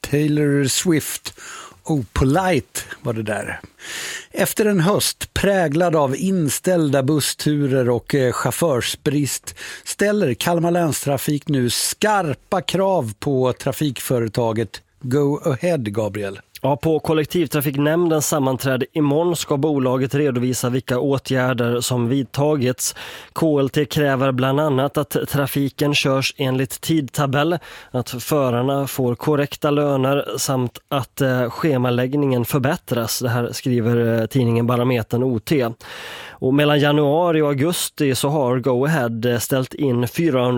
Taylor Swift. Oh, Polite var det där. Efter en höst präglad av inställda bussturer och chaufförsbrist ställer Kalmar länstrafik nu skarpa krav på trafikföretaget Go Ahead, Gabriel. Ja, på kollektivtrafiknämndens sammanträde imorgon ska bolaget redovisa vilka åtgärder som vidtagits. KLT kräver bland annat att trafiken körs enligt tidtabell, att förarna får korrekta löner samt att schemaläggningen förbättras. Det här skriver tidningen Barometern OT. Och mellan januari och augusti så har Go Ahead ställt in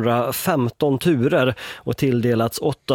415 turer och tilldelats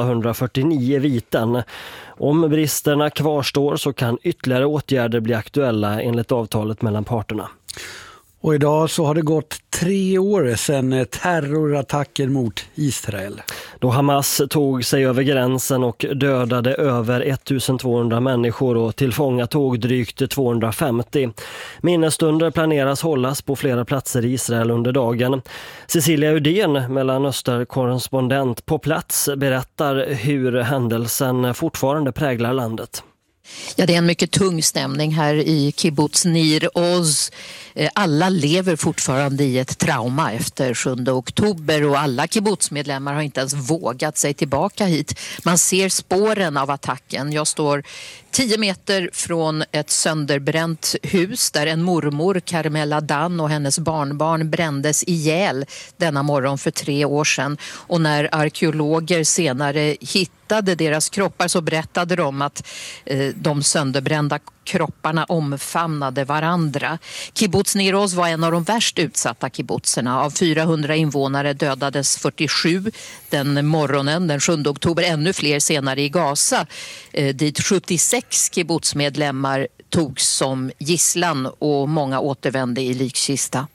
849 viten. Om bristerna kvarstår så kan ytterligare åtgärder bli aktuella enligt avtalet mellan parterna. Och idag så har det gått 3 år sedan terrorattacken mot Israel. Då Hamas tog sig över gränsen och dödade över 1200 människor och tillfångatog drygt 250. Minnesstunder planeras hållas på flera platser i Israel under dagen. Cecilia Udén, Mellanöstern-korrespondent på plats, berättar hur händelsen fortfarande präglar landet. Ja, det är en mycket tung stämning här i kibbutz Nir Oz. Alla lever fortfarande i ett trauma efter 7 oktober och alla kibbutzmedlemmar har inte ens vågat sig tillbaka hit. Man ser spåren av attacken. Jag står 10 meter från ett sönderbränt hus där en mormor, Carmela Dan, och hennes barnbarn brändes ihjäl denna morgon för 3 år sedan. Och när arkeologer senare hittade deras kroppar så berättade de att de sönderbrända kropparna omfamnade varandra. Kibbutz Nir Oz var en av de värst utsatta kibbutzerna. Av 400 invånare dödades 47 den morgonen, den 7 oktober. Ännu fler senare i Gaza, dit 76 kibbutzmedlemmar togs som gisslan och många återvände i likkista.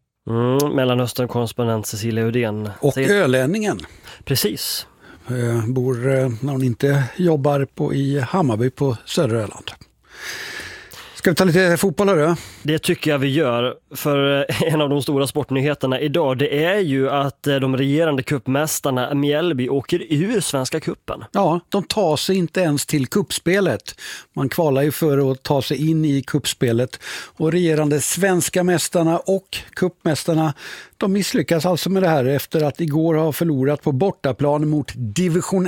Mellanöstern-korrespondent Cecilia Udén. Och ölänningen. Precis. Bor när hon inte jobbar i Hammarby på södra Öland. Ska vi ta lite fotboll då? Det tycker jag vi gör, för en av de stora sportnyheterna idag, det är ju att de regerande cupmästarna Mjällby åker ur Svenska cupen. Ja, de tar sig inte ens till kuppspelet. Man kvalar ju för att ta sig in i kuppspelet. Och regerande svenska mästarna och cupmästarna, de misslyckas alltså med det här efter att igår ha förlorat på bortaplan mot division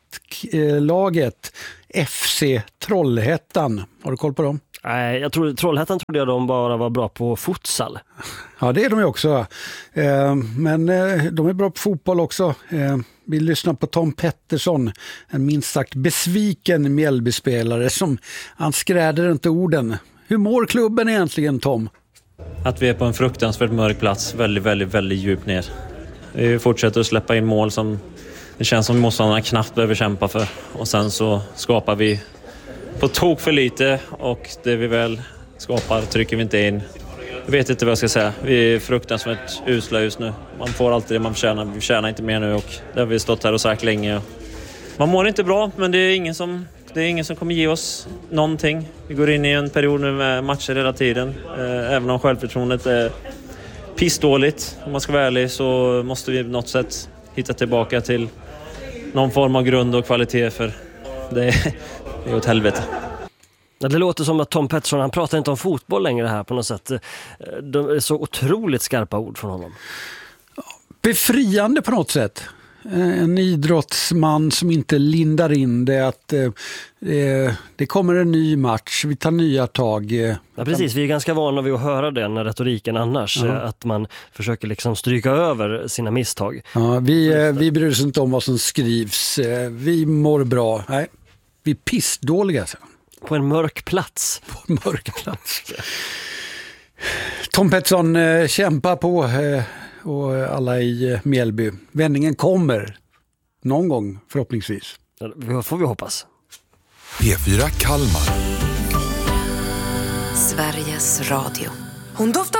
1-laget FC Trollhättan. Har du koll på dem? Nej, Trollhättan trodde jag de bara var bra på futsal. Ja, det är de ju också. Men de är bra på fotboll också. Vi lyssnar på Tom Pettersson, en minst sagt besviken Mjällbyspelare som han skräder inte orden. Hur mår klubben egentligen, Tom? Att vi är på en fruktansvärt mörk plats, väldigt, väldigt, väldigt djupt ner. Vi fortsätter att släppa in mål som det känns som motståndarna knappt behöver kämpa för. Och sen så skapar vi på tok för lite och det vi väl skapar trycker vi inte in. Jag vet inte vad jag ska säga. Vi är fruktansvärt usla just nu. Man får alltid det man förtjänar. Vi förtjänar inte mer nu och det har vi stått här och sagt länge. Man mår inte bra, men det är ingen som kommer ge oss någonting. Vi går in i en period nu med matcher hela tiden. Även om självförtroendet är pissdåligt. Om man ska vara ärlig så måste vi på något sätt hitta tillbaka till någon form av grund och kvalitet, för det är åt helvete. Det låter som att Tom Pettersson, han pratar inte om fotboll längre här på något sätt. Det är så otroligt skarpa ord från honom. Befriande på något sätt. En idrottsman som inte lindar in det att det kommer en ny match, vi tar nya tag. Ja, precis, vi är ganska vana vid att höra den retoriken annars, att man försöker liksom stryka över sina misstag. Ja, vi bryr oss inte om vad som skrivs, vi mår bra. Nej, vi är pissdåliga. Så. På en mörk plats. På en mörk plats. Tom Pettersson, kämpa på och alla i Mjällby. Vändningen kommer någon gång förhoppningsvis. Det får vi hoppas. P4 Kalmar. Sveriges Radio. Hon doftar